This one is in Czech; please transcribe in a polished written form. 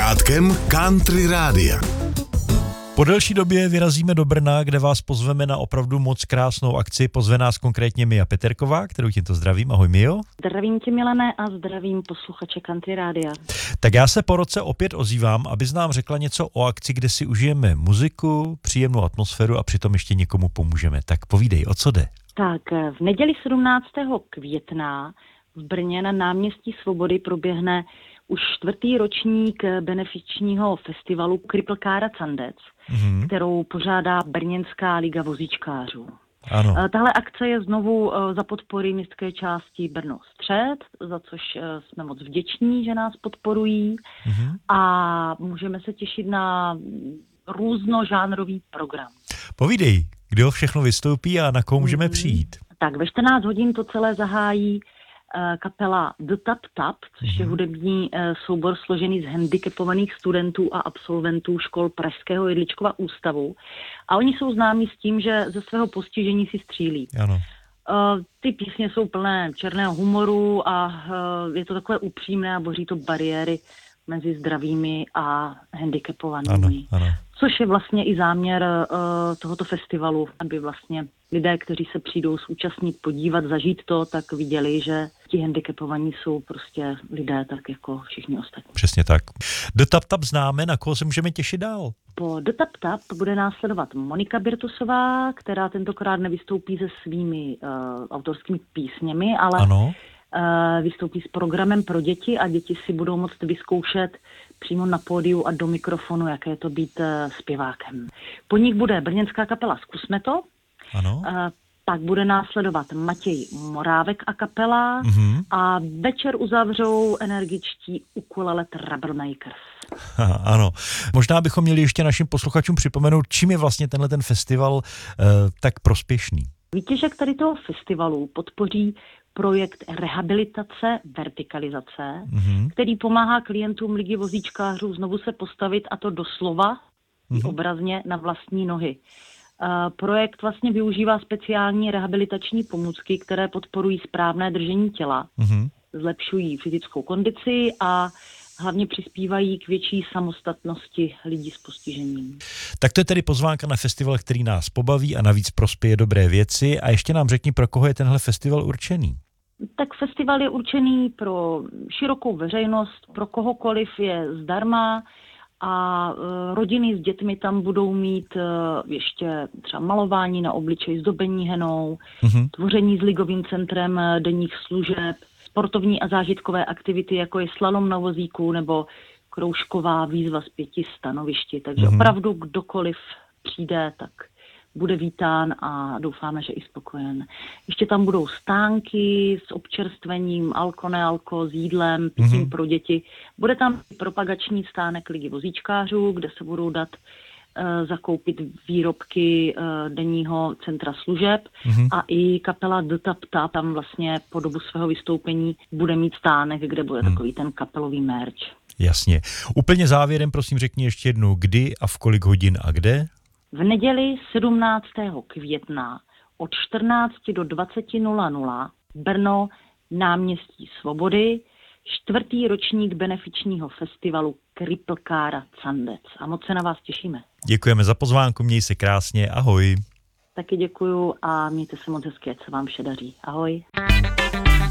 Řádkem Country Rádia. Po delší době vyrazíme do Brna, kde vás pozveme na opravdu moc krásnou akci. Pozve nás konkrétně Mia Peterková, kterou tímto zdravím. Ahoj Mio. Zdravím tě, Milane, a zdravím posluchače Country Rádia. Tak já se po roce opět ozývám, abys nám řekla něco o akci, kde si užijeme muziku, příjemnou atmosféru a přitom ještě někomu pomůžeme. Tak povídej, o co jde? Tak v neděli 17. května v Brně na náměstí Svobody proběhne už 4. ročník benefičního festivalu Cripple Car Candec, kterou pořádá Brněnská liga vozíčkářů. Ano. Tahle akce je znovu za podpory městské části Brno Střed, za což jsme moc vděční, že nás podporují a můžeme se těšit na různožánrový program. Povídej, kdo všechno vystoupí a na koho můžeme přijít? Tak ve 14 hodin to celé zahájí kapela The Tap Tap, což je hudební soubor složený z handicapovaných studentů a absolventů škol Pražského Jedličkova ústavu. A oni jsou známí s tím, že ze svého postižení si střílí. Ano. Ty písně jsou plné černého humoru a je to takové upřímné a boří to bariéry mezi zdravými a handicapovanými. Ano. Což je vlastně i záměr tohoto festivalu, aby vlastně lidé, kteří se přijdou zúčastnit, podívat, zažít to, tak viděli, že ti handicapovaní jsou prostě lidé tak jako všichni ostatní. Přesně tak. The Tap Tap známe, na koho se můžeme těšit dál? Po The Tap Tap bude následovat Monika Birtusová, která tentokrát nevystoupí se svými autorskými písněmi, ale Ano. Vystoupí s programem pro děti a děti si budou moct vyzkoušet přímo na pódiu a do mikrofonu, jaké je to být zpěvákem. Po nich bude brněnská kapela Zkusme to. Ano. Pak bude následovat Matěj Morávek a kapela a večer uzavřou energičtí Ukulele Troublemakers. Ano. Možná bychom měli ještě našim posluchačům připomenout, čím je vlastně tenhle ten festival tak prospěšný. Výtěžek tady toho festivalu podpoří projekt rehabilitace vertikalizace, který pomáhá klientům ligy vozíčkářů znovu se postavit, a to doslova i obrazně, na vlastní nohy. Projekt vlastně využívá speciální rehabilitační pomůcky, které podporují správné držení těla, zlepšují fyzickou kondici a hlavně přispívají k větší samostatnosti lidí s postižením. Tak to je tedy pozvánka na festival, který nás pobaví a navíc prospěje dobré věci. A ještě nám řekni, pro koho je tenhle festival určený? Tak festival je určený pro širokou veřejnost, pro kohokoliv je zdarma a rodiny s dětmi tam budou mít ještě třeba malování na obličeji, zdobení henou, tvoření s ligovým centrem denních služeb, sportovní a zážitkové aktivity, jako je slalom na vozíku nebo kroužková výzva z 5 stanovišti. Takže opravdu kdokoliv přijde, tak bude vítán a doufáme, že i spokojen. Ještě tam budou stánky s občerstvením, alko, s jídlem, pitím pro děti. Bude tam propagační stánek ligy vozíčkářů, kde se budou dát zakoupit výrobky denního centra služeb a i kapela The Tap Tap tam vlastně po dobu svého vystoupení bude mít stánek, kde bude takový ten kapelový merch. Jasně. Úplně závěrem prosím řekni ještě jednou, kdy a v kolik hodin a kde? V neděli 17. května od 14 do 20:00 Brno, náměstí Svobody, 4. ročník benefičního festivalu Cripple Car Candec. A moc se na vás těšíme. Děkujeme za pozvánku, měj se krásně, ahoj. Taky děkuju a mějte se moc hezky, ať se vám vše daří. Ahoj.